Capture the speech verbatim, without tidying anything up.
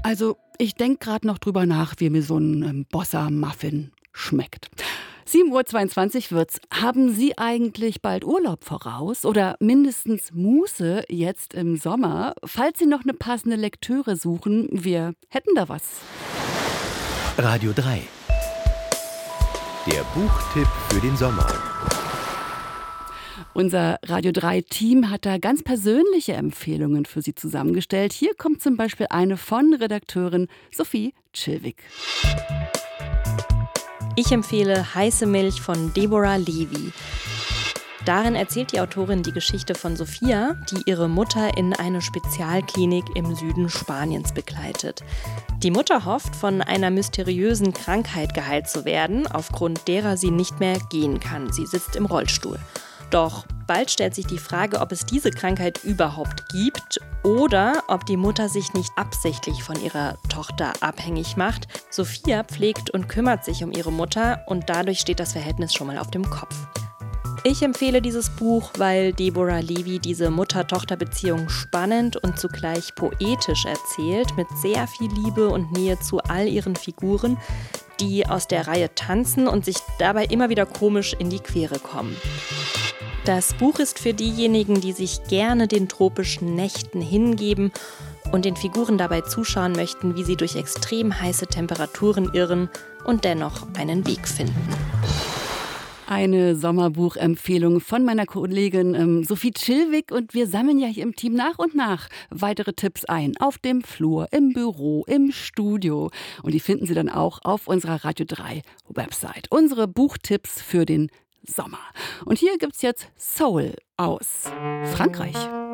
Also, ich denke gerade noch drüber nach, wie mir so ein ähm, Bossa-Muffin schmeckt. sieben Uhr zweiundzwanzig wird's. Haben Sie eigentlich bald Urlaub voraus oder mindestens Muße jetzt im Sommer? Falls Sie noch eine passende Lektüre suchen, wir hätten da was. Radio drei. Der Buchtipp für den Sommer. Unser Radio drei Team hat da ganz persönliche Empfehlungen für Sie zusammengestellt. Hier kommt zum Beispiel eine von Redakteurin Sophie Chilwig. Ich empfehle Heiße Milch von Deborah Levy. Darin erzählt die Autorin die Geschichte von Sophia, die ihre Mutter in eine Spezialklinik im Süden Spaniens begleitet. Die Mutter hofft, von einer mysteriösen Krankheit geheilt zu werden, aufgrund derer sie nicht mehr gehen kann. Sie sitzt im Rollstuhl. Doch bald stellt sich die Frage, ob es diese Krankheit überhaupt gibt oder ob die Mutter sich nicht absichtlich von ihrer Tochter abhängig macht. Sophia pflegt und kümmert sich um ihre Mutter und dadurch steht das Verhältnis schon mal auf dem Kopf. Ich empfehle dieses Buch, weil Deborah Levy diese Mutter-Tochter-Beziehung spannend und zugleich poetisch erzählt, mit sehr viel Liebe und Nähe zu all ihren Figuren, die aus der Reihe tanzen und sich dabei immer wieder komisch in die Quere kommen. Das Buch ist für diejenigen, die sich gerne den tropischen Nächten hingeben und den Figuren dabei zuschauen möchten, wie sie durch extrem heiße Temperaturen irren und dennoch einen Weg finden. Eine Sommerbuchempfehlung von meiner Kollegin ähm, Sophie Chilwig, und wir sammeln ja hier im Team nach und nach weitere Tipps ein. Auf dem Flur, im Büro, im Studio. Und die finden Sie dann auch auf unserer Radio drei Website. Unsere Buchtipps für den Sommer. Und hier gibt's jetzt Soul aus Frankreich.